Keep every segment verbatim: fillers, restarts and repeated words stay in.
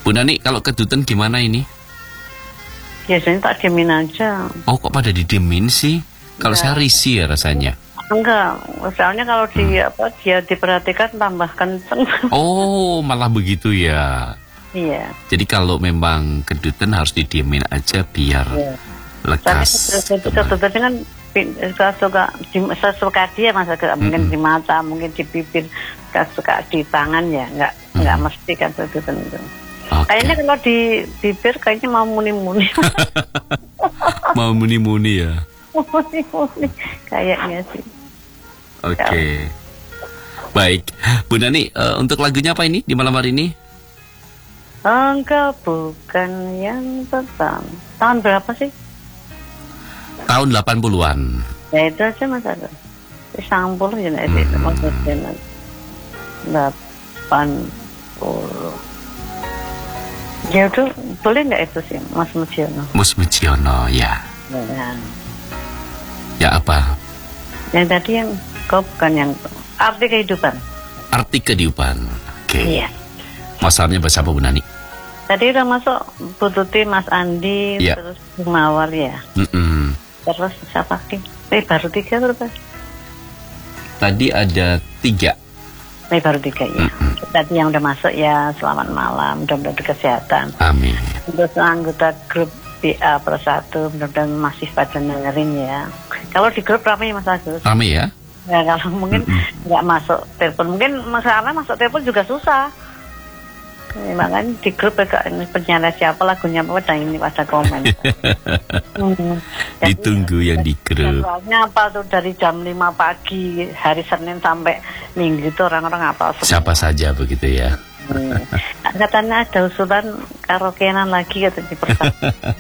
Bu Nani, kalau kedutan gimana ini? Biasanya tak diemin aja. Oh, kok pada didiemin sih? Kalau Ya. saya risih ya rasanya. Enggak, soalnya kalau di Hmm. apa dia diperhatikan tambah kenceng. Oh, malah begitu ya. Iya. Jadi kalau memang kedutan harus didiemin aja biar Iya. lekas. Soalnya kedutan kan pin- suka suka di, suka dia masa ke, mungkin di mata, mungkin di bibir, suka suka di tangan ya, enggak enggak Mm. mesti kan kedutan itu. Oke. Kayaknya kalau di bibir kayaknya mau muni-muni. Mau muni-muni ya. Muni-muni kayaknya sih. Oke. Baik, Bu Nani, eh, untuk lagunya apa ini di malam hari ini? Engkau bukan yang pertama. Tahun berapa sih? Tahun delapan puluhan. Ya itu aja Mas Agus. Sang puluh ya itu Hmm. maksudnya. Delapan puluh. Ya udah boleh nggak itu sih Mas Mujiono? Mus Mujiono, ya. Ya. Ya apa? Yang tadi yang kau bukan yang arti kehidupan. Arti kehidupan. Oke. Iya. Masalahnya bahasa apa Bu Nani? Tadi udah masuk Bu Tuti, Mas Andi, Iya. terus Bu Mawar ya. Mm-mm. Terus siapa lagi? Eh baru tiga berapa? Tadi ada tiga. Eh baru tiga ya. Tadi yang udah masuk ya selamat malam, mudah-mudahan kesehatan. Amin. Untuk anggota grup B A plus satu, mudah-mudahan masih pada dengerin ya. Kalau di grup ramai Mas Agus. Rame ya? Ya kalau mungkin nggak masuk telepon, mungkin masalah masuk telepon juga susah. Ya, makanya di grup ya, ini penyanyi siapa, lagunya apa, dan ini pada komen. hmm. Jadi, Ditunggu yang di grup. jadwalnya apa tuh dari jam lima pagi hari Senin sampai Minggu itu orang-orang apa? Siapa saja begitu ya. Hmm. Katanya ada usulan karaokean lagi kata di pertama.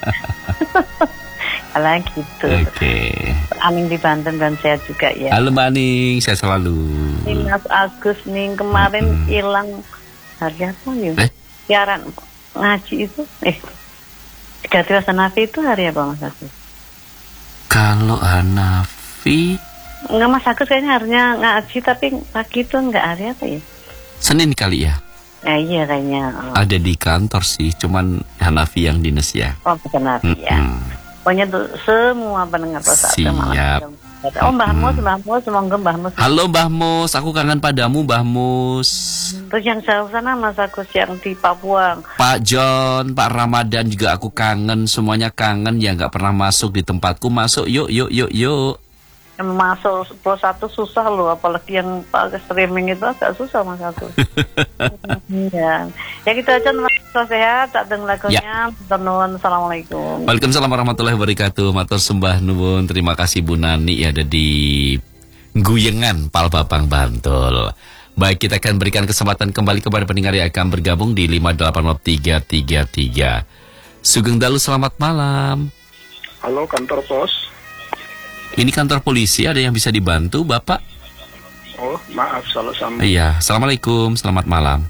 Kalau gitu. Oke. Aning di Banten dan saya juga ya. Halo Mbak Aning, saya selalu. Ini Mas Agus nih kemarin hilang hari apa ya? Eh? Siaran ngaji itu eh Gati Wasanafi itu hari apa Mas Agus? Kalau Hanafi Enggak Mas Agus kayaknya harinya ngaji tapi pagi itu enggak hari apa ya? Senin kali ya. Ya iya kayaknya. Oh, Ada di kantor sih, cuman Hanafi yang dinas ya. oh bukan hari ya. Mm-mm. Pokoknya tuh semua pendengar pesat Siap. Oh Mbah Mus, Mbah Mus, semoga Mbah Mus. Halo Mbah Mus, aku kangen padamu Mbah Mus. Terus yang jauh sana Mas Agus yang di Papua. Pak John, Pak Ramadan juga aku kangen, semuanya kangen yang nggak pernah masuk di tempatku. Masuk yuk yuk yuk yuk. Yang masuk plus satu susah loh, apalagi yang pakai streaming itu agak susah Mas Agus. Iya. Ya gitu aja Mas Agus, sehat, tak dengar lagunya. Nuwun, assalamualaikum. Waalaikumsalam warahmatullahi wabarakatuh. Matur sembah nuwun. Terima kasih Bu Nani ada di Guyengan, Palbabang, Bantul. Baik, kita akan berikan kesempatan kembali kepada pendengar yang akan bergabung di lima delapan tiga tiga tiga. Sugeng Dalu, selamat malam. Halo, kantor pos. Ini kantor polisi, ada yang bisa dibantu Bapak? Oh, maaf salah sambung. Iya, assalamualaikum, selamat malam.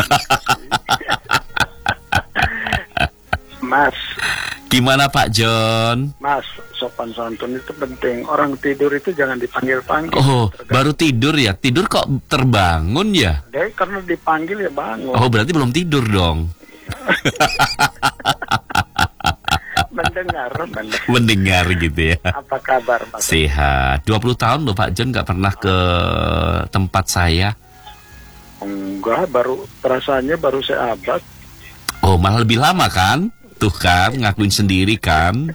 Mas, Gimana Pak John? Mas, sopan santun itu penting. Orang tidur itu jangan dipanggil-panggil. Oh, Tergantung. baru tidur ya? Tidur kok terbangun ya? Dia karena dipanggil ya bangun. Oh, berarti belum tidur dong. Mendengar, mendengar. Mendengar gitu ya. Apa kabar, Mas? Sehat. dua puluh tahun loh Pak John gak pernah ke tempat saya. Enggak, baru perasaannya baru seabad. Oh, malah lebih lama kan? Tuh kan, ngakuin sendiri kan?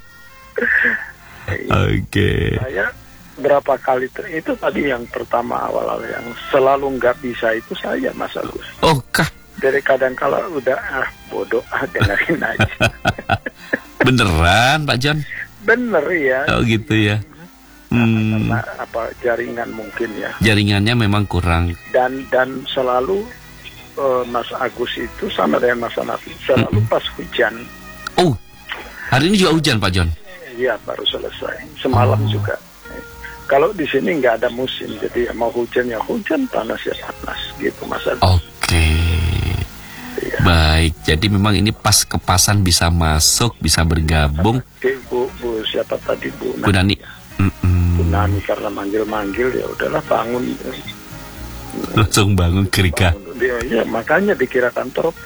Oke. Saya berapa kali ter- itu tadi yang pertama awal-awal yang selalu nggak bisa itu saya, Mas Agus. Oh kah? Dari kadang kala udah ah bodoh ah dengerin aja. Beneran Pak John? Bener ya. Oh gitu ya. Hmm, Karena apa jaringan mungkin ya. jaringannya memang kurang. Dan dan selalu eh, Mas Agus itu sama dengan Mas Hanafi selalu pas hujan. Oh, hari ini juga hujan Pak John? Iya baru selesai. Semalam Oh. juga. Kalau di sini nggak ada musim, jadi mau hujan ya hujan, panas ya panas, gitu Mas Agus. Oke. Iya. Baik, jadi memang ini pas kepasan bisa masuk, bisa bergabung. Oke, Bu, Bu siapa tadi Bu? Bu Nani. Mm-mm. Bu Nani karena manggil-manggil ya udahlah bangun. Langsung bangun kerika. Dia, ya makanya dikira kantor